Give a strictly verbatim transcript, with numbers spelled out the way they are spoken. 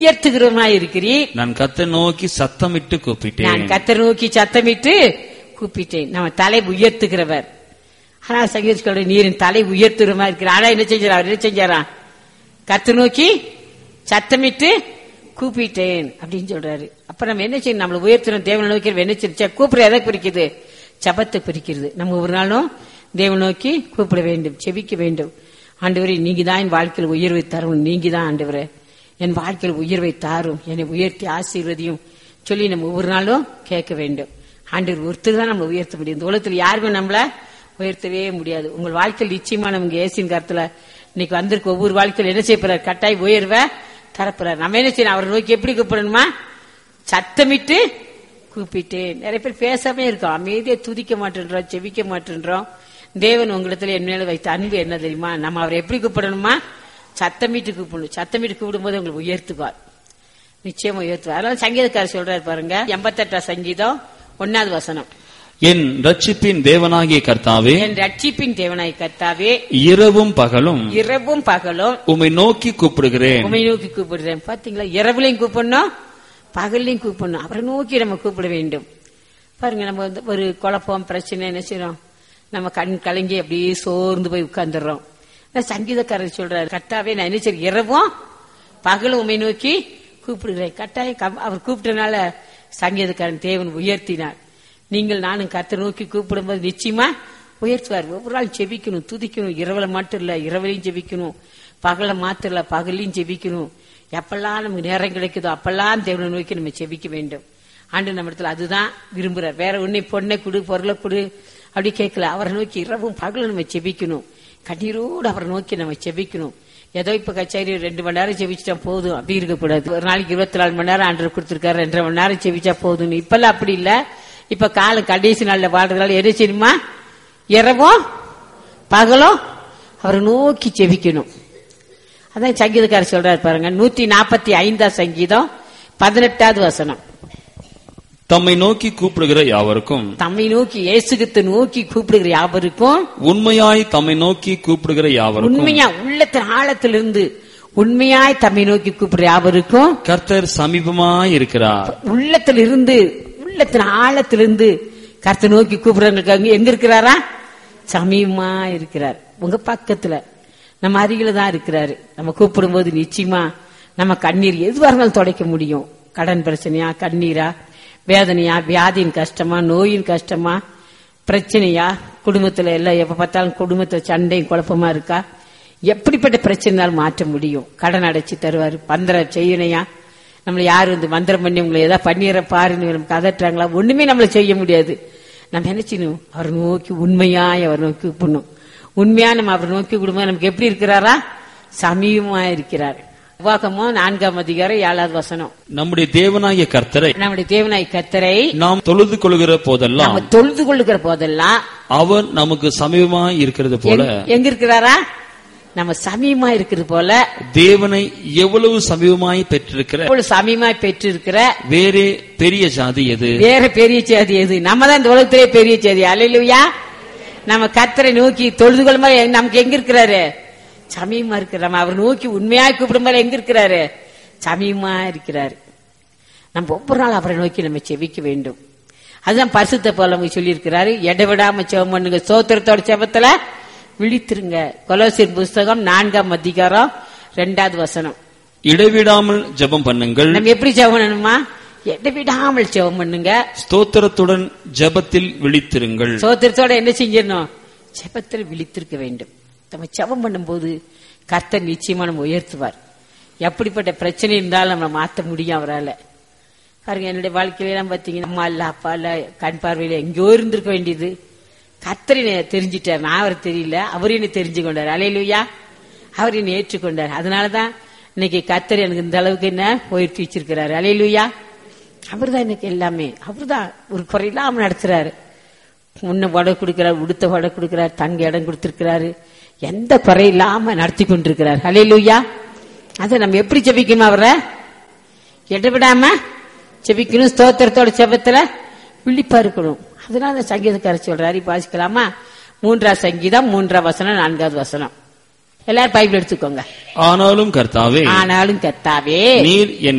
உயர்த்துகிறவனாய் இருக்கிறீர். நான் கர்த்தரை நோக்கி சத்தமிட்டு கூப்பிட்டேன். நான் கர்த்தரை நோக்கி சத்தமிட்டு கூப்பிட்டேன். நம்ம தலை உயர்த்துகிறவர். ஆனா சங்கீதக்காரர் நீரின் தலை உயர்த்துகிறவனா இருக்கிறார். ஆனா என்ன செஞ்சாரா? அவர் என்ன செஞ்சாரா? கர்த்தரை நோக்கி சத்தமிட்டு கூப்பிட்டேன் அப்படின்னு சொல்றாரு. அப்ப நம்ம என்ன செய்யணும்? நம்மள உயர்த்தணும். தேவனை நோக்கி என்ன செய்ய? கூப்பிட எதை குறிக்குது? ஜபத்தை குறிக்கிறது. நம்ம ஒரு நாளும் தேவனை நோக்கி கூப்பிட வேண்டும், செபிக்க வேண்டும். ஆண்டவரே, நீங்க தான் என் வாழ்க்கையில் உயர்வை தரும். நீங்க தான் ஆண்டவரே என் வாழ்க்கையில் உயர்வை தாரும், என்னை உயர்த்தி ஆசீர்வதியும் சொல்லி நம்ம ஒவ்வொரு நாளும் கேட்க வேண்டும். ஆண்டவர் ஒருத்தர் தான் நம்மளை உயர்த்த முடியும். இந்த உலகத்தில் யாருமே நம்மள உயர்த்தவே முடியாது. உங்கள் வாழ்க்கையில் நிச்சயமா நமக்கு ஏசின் கருத்துல இன்னைக்கு வந்திருக்க ஒவ்வொரு வாழ்க்கையில் என்ன செய்யப்படுறார்? கட்டாய் உயர்வை தரப்படுறார். நம்ம என்ன செய்யணும்? அவரை நோக்கி எப்படி கூப்பிடணுமா? சத்தமிட்டு கூப்பிட்டேன். நிறைய பேர் பேசாமே இருக்கோம், அமைதியை துதிக்க மாட்டேன்றோம், செபிக்க மாட்டேன்றோம். தேவன் உங்களிடத்துல என் மேல வைத்த அன்பு என்ன தெரியுமா? நம்ம அவரை எப்படி கூப்பிடணுமா? சத்தமிட்டு கூப்பிடணும். சத்தமிட்டு கூப்பிடும் போது உங்களுக்கு உயர்த்துவார், நிச்சயமா உயர்த்துவார். அதனால சங்கீதக்காரர் சொல்றாரு பாருங்க, எண்பத்தி எட்டாம் சங்கீதம் ஒன்னாவது வசனம். என் ரட்சிப்பின் தேவனாகிய கர்த்தாவே, என் ரட்சிப்பின் தேவனாகிய கர்த்தாவே, இரவும் பகலும் இரவும் பகலும் உம்மை நோக்கி கூப்பிடுகிறேன். உம்மை நோக்கி கூப்பிடுறேன். பாத்தீங்களா? இரவுலையும் கூப்பிடணும், பகல்லையும் கூப்பிடணும். அவரை நோக்கி நம்ம கூப்பிட வேண்டும். பாருங்க, நம்ம வந்து ஒரு குழப்பம் பிரச்சனை என்ன செய்யறோம்? நம்ம கண் கலங்கி அப்படியே சோர்ந்து போய் உட்கார்ந்துடுறோம். சங்கீதக்காரர் சொல்றாரு, கர்த்தாவே நான் என்ன செய்ய? இரவும் பகலும் உம்மை நோக்கி கூப்பிடுகிறேன். கட்டாயம் அவர் கூப்பிட்டனால சங்கீதக்காரன் தேவன் உயர்த்தினார். நீங்கள் நானும் கர்த்தரை நோக்கி கூப்பிடும் போது நிச்சயமா உயர்த்துவார். ஒவ்வொரு நாள் செபிக்கணும், துதிக்கணும். இரவுல மட்டும் இல்ல, இரவுலையும் செபிக்கணும். பகல மாத்திரம் இல்ல, பகலையும் செபிக்கணும். எப்பெல்லாம் நமக்கு நேரம் கிடைக்குதோ அப்பெல்லாம் தேவனை நோக்கி நம்ம செபிக்க வேண்டும். ஆண்டு நம்ம இடத்துல அதுதான் விரும்புறார். வேற ஒன்னை பொண்ணை கொடு, பொருளை கொடு அப்படி கேட்கல. அவரை நோக்கி இரவும் பகலும் நம்ம செபிக்கணும். கண்ணீரோடு அவரை நோக்கி நம்ம செபிக்கணும். ஏதோ இப்ப கச்சேரி ரெண்டு மணி நேரம் செபிச்சா போதும் அப்படி இருக்கக்கூடாது. ஒரு நாளைக்கு இருபத்தி நாலு மணி நேரம் ஆண்டவர் கொடுத்திருக்காரு, ரெண்டரை மணி நேரம் செபிச்சா போதும். இப்பெல்லாம் அப்படி இல்ல. இப்ப காலம் கடைசி நாள்ல வாழ்றதுனால என்ன செய்யணுமா? இரவும் பகலும் அவரை நோக்கி செபிக்கணும். அதான் சங்கீதக்காரர் சொல்றாரு பாருங்க, நூத்தி நாற்பத்தி ஐந்தாம் சங்கீதம் பதினெட்டாவது வசனம். தம்மை நோக்கி கூப்பிடுகிற யாவருக்கும், தம்மை நோக்கி இயேசுகிறிஸ்து நோக்கி கூப்பிடுகிற யாவருக்கும், உண்மையாய் தம்மை நோக்கி கூப்பிடுகிற யாவருக்கும், உண்மையா உள்ளத்தின் ஆழத்திலிருந்து உண்மையாய் தம்மை நோக்கி கூப்பிடுற யாவருக்கும் கர்த்தர் சமீபமாய் இருக்கிறார். உள்ளத்திலிருந்து உள்ளத்தின் ஆழத்திலிருந்து கர்த்தர் நோக்கி கூப்பிடுறவங்களுக்கு எங்க இருக்கிறாரா? சமீபமா இருக்கிறார். உங்க பக்கத்துல நம்ம அருகில தான் இருக்கிறாரு. நம்ம கூப்பிடும் போது நிச்சயமா நம்ம கண்ணீர் எதுவாக இருந்தாலும் துடைக்க முடியும். கடன் பிரச்சனையா, கண்ணீரா, வேதனையா, வியாதியின் கஷ்டமா, நோயின் கஷ்டமா, பிரச்சனையா, குடும்பத்துல எல்லாம் எப்ப பார்த்தாலும் குடும்பத்துல சண்டையும் குழப்பமா இருக்கா, எப்படிப்பட்ட பிரச்சனைனாலும் மாற்ற முடியும். கடன் அடைச்சு தருவாரு. பந்திரம் செய்யணையா, நம்மள யாரு வந்து மந்திரம் பண்ணி உங்களை ஏதாவது பண்ணிடுற பாருன்னு நமக்கு அதட்டுறாங்களா? ஒண்ணுமே நம்மள செய்ய முடியாது. நம்ம என்ன செய்யணும்? அவர் நோக்கி உண்மையாய் அவர் நோக்கி கூப்பிடணும். உண்மையா நம்ம அவர் நோக்கி கூடும்போது நமக்கு எப்படி இருக்கிறாரா? சமீபமா இருக்கிறார். உபாகமோ நான்காம் அதிகாரம் ஏழாவது வசனம். நம்முடைய தேவனாகிய கர்த்தரை நம்முடைய தேவனாகிய கர்த்தரை நாம் தொழுது கொள்கிற போதெல்லாம் நம்ம தொழுது கொள்ளுகிற போதெல்லாம் அவர் நமக்கு சமீபமாய் இருக்கிறது போல, எங்க இருக்கிறாரா? நம்ம சமீபமா இருக்கிறது போல தேவனை எவ்வளவு சமீபமாய் பெற்றிருக்கிற சமீபமாய் பெற்றிருக்கிற வேறே பெரிய ஜாதி எது? வேற பெரிய ஜாதி எது? நம்ம தான் இந்த உலகத்திலே பெரிய ஜாதி. அல்லேலூயா. நம்ம கர்த்தரை நோக்கி தொழுது கொள்ளும் போது நமக்கு எங்க இருக்கிறாரு? சமீபமா இருக்கிற. நம்ம அவர் நோக்கி உண்மையாய் கூப்பிடும் போது எங்க இருக்கிறாரு? சமீபமா இருக்கிறாரு. நம்ம ஒவ்வொரு நாள் அவரை நோக்கி நம்ம செபிக்க வேண்டும். அதுதான் பரிசுத்த பவுல் சொல்லி இருக்கிறாரு, எடவிடாம செபம் பண்ணுங்க, ஸ்தோத்திரத்தோட செபத்துல விழித்திருங்க. கொலோசியர் புஸ்தகம் நான்காம் அதிகாரம் இரண்டாவது வசனம். இடைவிடாமல் ஜெபம் பண்ணுங்கள். நம்ம எப்படி ஜெபம் பண்ணணுமா? இடைவிடாமல் ஜெபம் பண்ணுங்க, ஸ்தோத்திரத்துடன் ஜெபத்தில் விழித்திருங்கள். ஸ்தோத்திரத்தோட என்ன செஞ்சிடணும்? ஜெபத்தில் விழித்திருக்க வேண்டும். நம்ம ஜெபம் பண்ணும் போது கர்த்தர் நிச்சயமா நம்ம உயர்த்துவார். எப்படிப்பட்ட பிரச்சனை இருந்தாலும் நம்ம மாற்ற முடியும் அவரால். பாருங்க, என்னுடைய வாழ்க்கையிலாம் பாத்தீங்கன்னா அம்மா இல்ல, அப்பா இல்ல, கண் பார்வையில எங்கேயோ இருந்திருக்க வேண்டியது. கர்த்தரை தெரிஞ்சிட்டார், நான் அவர் தெரியல, அவர் என்ன தெரிஞ்சு கொண்டார். அல்லேலூயா. அவர் என்ன ஏற்றுக்கொண்டார். அதனாலதான் இன்னைக்கு கர்த்தர் எனக்கு இந்த அளவுக்கு என்ன உயர்த்தி வச்சிருக்கிறாரு. அல்லேலூயா. அவர் தான் எனக்கு எல்லாமே. அவர் தான் ஒரு குறையில்லாம நடத்துறாரு. முன்ன வடை கொடுக்கிறார், உடுத்த வடை கொடுக்கிறார், தங்க இடம் கொடுத்திருக்கிறாரு, எந்த குறையில்லாம நடத்தி கொண்டிருக்கிறார். அல்லேலூயா. அதை நம்ம எப்படி ஜெபிக்கணும்? அவரை இடவிடாம ஜெபிக்கணும், ஸ்தோத்திரத்தோட ஜெபத்துல விழிப்பா இருக்கணும். அதனால சங்கீதக்காரர் சொல்றாரு, வாசிக்கலாமா? மூன்றாம் சங்கீதம் மூன்றாம் வசனம் நான்காவது வசனம். எல்லாரும் பைபிள் எடுத்துக்கோங்க. ஆனாலும் கர்த்தாவே, ஆனாலும் கர்த்தாவே, நீர் என்